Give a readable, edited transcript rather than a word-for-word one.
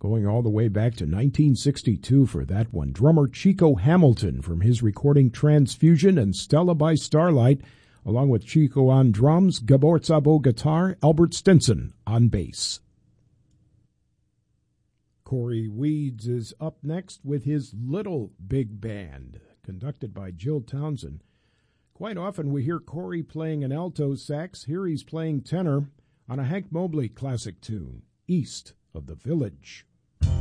Going all the way back to 1962 for that one. Drummer Chico Hamilton from his recording Transfusion and Stella by Starlight, along with Chico on drums, Gabor Szabo guitar, Albert Stinson on bass. Cory Weeds is up next with his Little Big Band, conducted by Jill Townsend. Quite often we hear Cory playing an alto sax. Here he's playing tenor on a Hank Mobley classic tune, East of the Village.